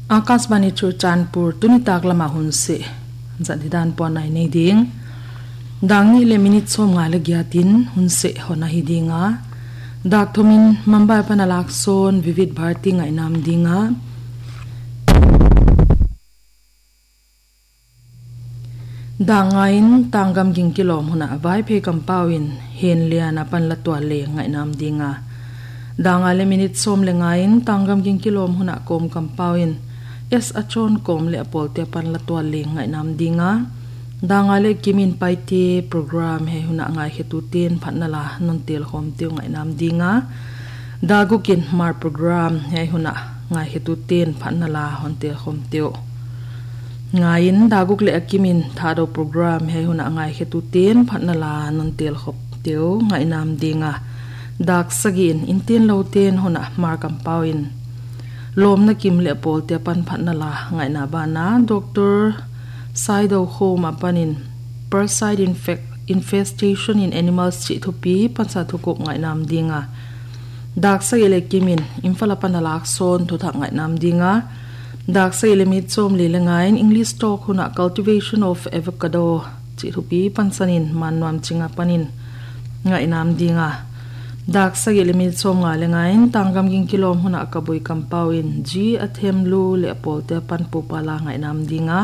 Akashvani chu Chanpur tuni taklama hunse zadidan po nai nei ding dangni le minute som nga le gyatin hunse hona hi dinga dak thomin Mumbai panalak son Vivid Bharati ngai nam dinga dangain tanggam ging kilom huna vai phe kampawin hen liana pan la twa le ngai nam dinga danga le minute som le ngain tanggam ging kilom huna kom kampawin es achon kom le apol te pan la twa le ngai nam dinga danga le kimin paiti program he huna ngai hetu ten phanala non tel khom te ngai nam dinga dagukin mar program he huna ngai hetu ten phanala hon tel khom te ngain daguk le akimin thado program he huna ngai hetu ten phanala non tel khop te ngai nam dinga dak sagin inten lo ten huna mar kampawin lom na kim le pol te pan phanala ngai na bana doctor saido khoma panin parasite infestation in animals chi thupi pansa thukop ngai nam dinga dak sagile kimin imfala panalak son thutha ngai nam dinga dak sagile mit som le lengain English talk huna cultivation of avocado chi thupi pansanin manwam chinga panin ngai nam dinga dak sagile mit som nga lengain tanggam ging kilom huna kaboi kampawin ji athem lu le pol te pan popala ngai nam dinga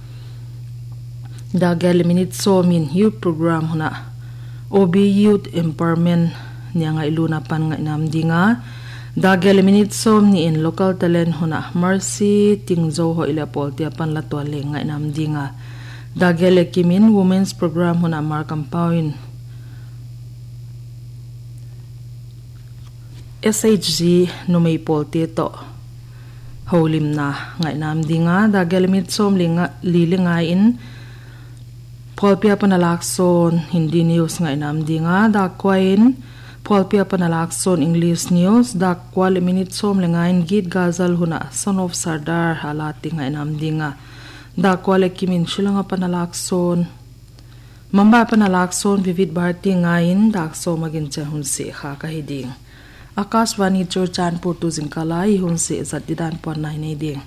dagel minute somin youth program huna OB youth empowerment nyanga iluna pan ngai nam dinga dagel minute som ni in local talent huna mercy tingzo ho ile pol te pan la to le ngai nam dinga dagel kimin women's program huna mar kampawin SHG numei polte to holim na ngai nam dinga da gelmit som linga lilinga in polpia panalak son Hindi news ngai nam dinga da kwain polpia panalak son English news da kwal minute som lenga in git gazal huna son of Sardar halati ngai nam dinga da kwal kimin shilanga panalak son Mumbai panalak son Vivid Bharati ngai in dak so magin cha hun se kha ka hiding Akashvani chu Chanpur tu jingkala hi hun se zadidan pon nai nei ding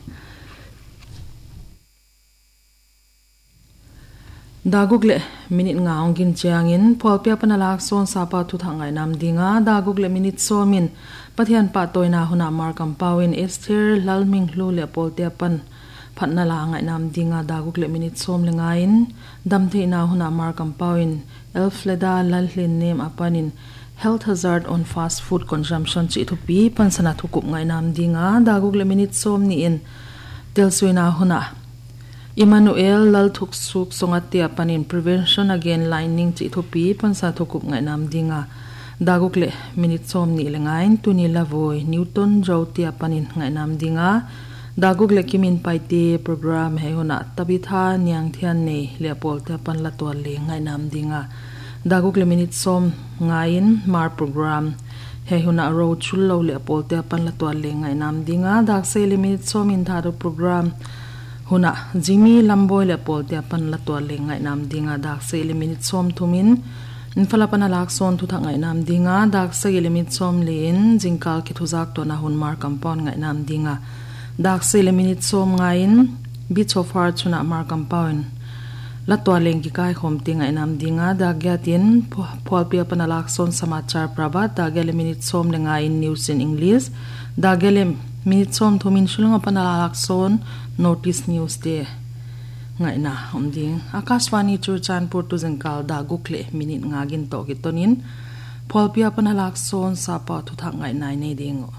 dagugle minute nga ongin chiangin polpia panalak son sapa thu thangai nam dinga dagugle minute somin pathian pa toina huna mar kampawin Esther lalming hlu le polte pan phatnala ngai nam dinga dagugle minute som lengain damtheina huna mar kampawin elfleda lalhlin name apanin health hazard on fast food consumption chi thupi pansana thukup ngai nam dinga dagugle minute som ni in telsuina huna Emmanuel lalthuk suk songatia panin prevention again lining chi thupi pansa thukup ngai nam dinga dagugle minute som ni lengain tuni lavoi Newton jautia panin ngai nam dinga dagugle kimin paite program he huna tabitha nyang thian nei lepol te pan la to le ngai nam dinga dagugle minute som ngain mar program he huna road chul lo le pol te pan la to le ngai nam dinga dak se minute som in thado program huna Jimmy Lamboy le pol te pan la to le ngai nam dinga dak se minute som thumin infala panalak son thu thangai nam dinga dak se minute som le in jingkal ki thuzak to na hun mar compound ngai nam dinga dak se minute som ngain bit so far chuna mar compound la to leng ki kai khom ting ai nam dinga da gyatin polpia panalak son samachar prabha da gele minute som lenga in news in English da gele minute som thumin shulunga panalak son notice news de ngai na homding Akashvani chu Chanpur tu jingkal da gukle minute ngagin to gitonin polpia panalak son sapa thu thak ngai nai nei ding